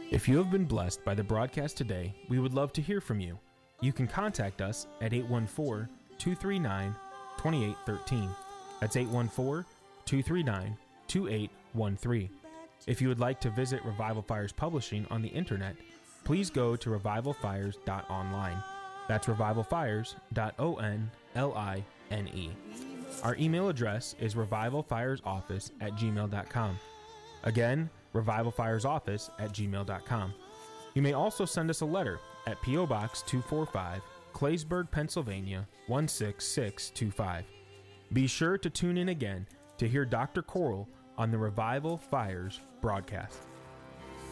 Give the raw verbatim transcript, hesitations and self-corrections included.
If you have been blessed by the broadcast today, we would love to hear from you. You can contact us at eight one four, two three nine, two eight one three. That's eight one four, two three nine, two eight one three. If you would like to visit Revival Fires Publishing on the internet, please go to revival fires dot online. That's revival fires dot online. Our email address is revivalfiresoffice at gmail dot com. Again, revivalfiresoffice at gmail dot com. You may also send us a letter at P O Box two forty-five, Claysburg, Pennsylvania one six six two five. Be sure to tune in again to hear Doctor Coral on the Revival Fires broadcast.